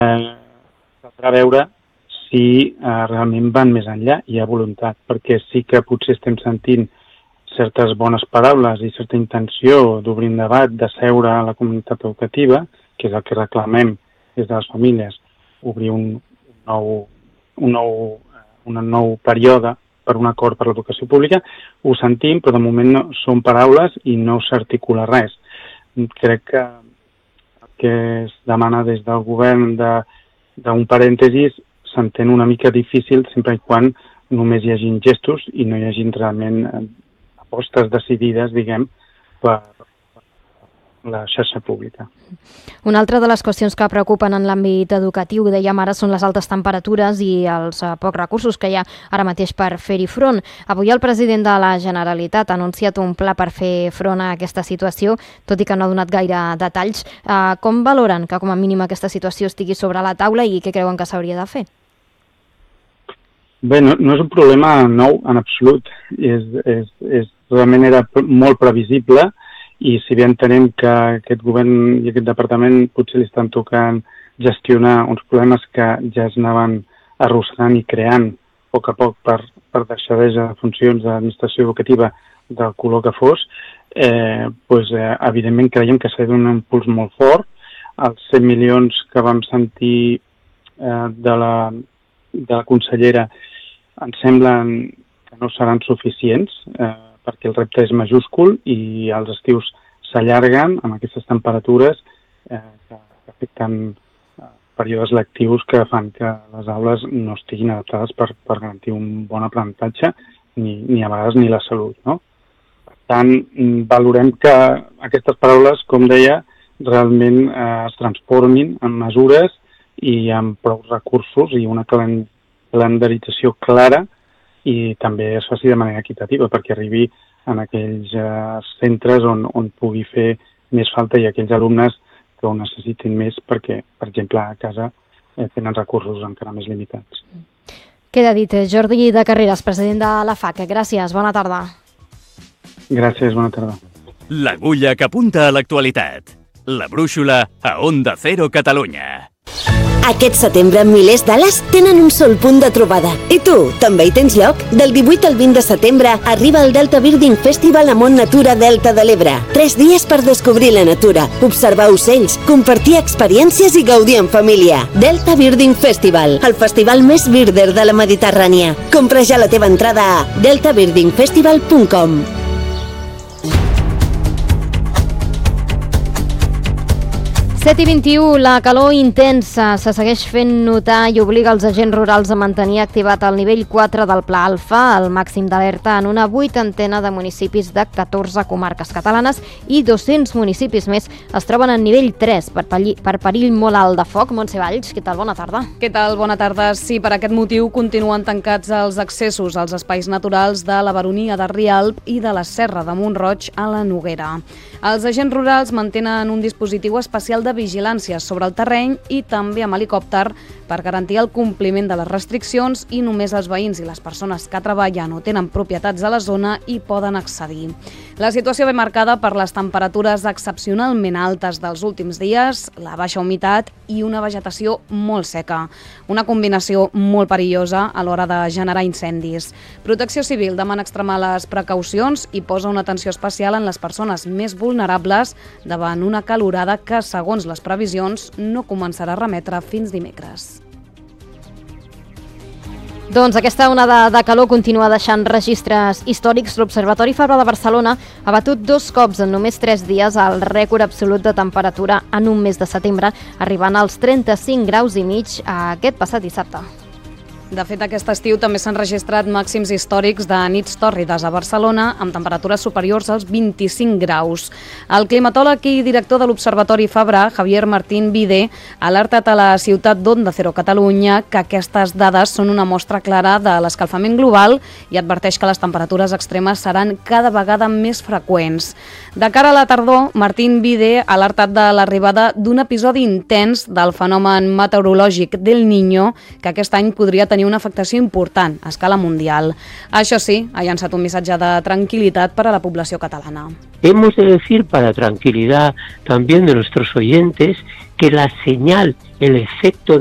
caldrà veure si realment van més enllà i hi ha voluntat, perquè sí que potser estem sentint certes bones paraules i certa intenció d'obrir un debat, de seure a la comunitat educativa, que és el que reclamem des de les famílies, obrir un nou període per un acord per l'educació pública. Ho sentim, però de moment no, són paraules i no s'articula res. Crec que el que es demana des del govern d'un parèntesis s'entén una mica difícil sempre i quan només hi hagin gestos i no hi hagin realment apostes decidides, diguem, per la xarxa pública. Una altra de les qüestions que preocupen en l'àmbit educatiu, dèiem ara, són les altes temperatures i els pocs recursos que hi ha ara mateix per fer-hi front. Avui el president de la Generalitat ha anunciat un pla per fer front a aquesta situació, tot i que no ha donat gaire detalls. Com valoren que com a mínim aquesta situació estigui sobre la taula i què creuen que s'hauria de fer? Bé, no és un problema nou en absolut. Realment era molt previsible i si bé entenem que aquest govern i aquest departament potser li estan tocant gestionar uns problemes que ja es anaven arrossegant i creant a poc per deixadesa de funcions de l'administració educativa del color que fos, evidentment creiem que s'ha de donar un impuls molt fort. Els 100 milions que vam sentir de la consellera ens semblen que no seran suficients perquè el repte és majúscul i els estius s'allarguen amb aquestes temperatures que afecten períodes lectius que fan que les aules no estiguin adaptades per garantir un bon aprenentatge ni a vegades ni la salut, no? Per tant, valorem que aquestes paraules, com deia, realment es transformin en mesures i amb prou recursos i una calendarització clara i també es faci de manera equitativa perquè arribi en aquells centres on pugui fer més falta i aquells alumnes que ho necessitin més perquè, per exemple, a casa tenen recursos encara més limitats. Queda dit. Jordi de Carreras, president de la FAC. Gràcies, bona tarda. Gràcies, bona tarda. L'agulla que apunta a l'actualitat. La brúixola a Onda Cero Catalunya. Aquest setembre, milers d'ales tenen un sol punt de trobada. I tu, també hi tens lloc? Del 18 al 20 de setembre arriba el Delta Birding Festival a Mont Natura Delta de l'Ebre. 3 dies per descobrir la natura, observar ocells, compartir experiències i gaudir en família. Delta Birding Festival, el festival més birder de la Mediterrània. Compra ja la teva entrada a deltabirdingfestival.com. 7:21, la calor intensa se segueix fent notar i obliga els agents rurals a mantenir activat el nivell 4 del Pla Alfa, el màxim d'alerta en una 80ena de municipis de 14 comarques catalanes i 200 municipis més es troben en nivell 3 per perill molt alt de foc. Montse Valls, què tal? Bona tarda. Què tal? Bona tarda. Sí, per aquest motiu continuen tancats els accessos als espais naturals de la Baronia de Rialb i de la Serra de Mont-roig a la Noguera. Els agents rurals mantenen un dispositiu especial de vigilància sobre el terreny i també amb helicòpter per garantir el compliment de les restriccions i només els veïns i les persones que treballen o tenen propietats a la zona hi poden accedir. La situació ve marcada per les temperatures excepcionalment altes dels últims dies, la baixa humitat i una vegetació molt seca. Una combinació molt perillosa a l'hora de generar incendis. Protecció Civil demana extremar les precaucions i posa una atenció especial en les persones més vulnerables davant una calorada que, segons les previsions, no començarà a remetre fins dimecres. Doncs aquesta onada de calor continua deixant registres històrics. L'Observatori Fabra de Barcelona ha batut 2 cops en només 3 dies el rècord absolut de temperatura en un mes de setembre, arribant als 35 graus i mig aquest passat dissabte. De fet, aquest estiu també s'han registrat màxims històrics de nits tòrrides a Barcelona amb temperatures superiors als 25 graus. El climatòleg i director de l'Observatori Fabra, Javier Martín Vide, ha alertat a la ciutat d'Onda Cero Catalunya que aquestes dades són una mostra clara de l'escalfament global i adverteix que les temperatures extremes seran cada vegada més freqüents. De cara a la tardor, Martín Vide ha alertat de l'arribada d'un episodi intens del fenomen meteorològic del Niño que aquest any podria tenir una afectació important a escala mundial. Això sí, ha llançat un missatge de tranquil·litat per a la població catalana. Hemos de decir, para tranquilidad también de nuestros oyentes, que la señal, el efecto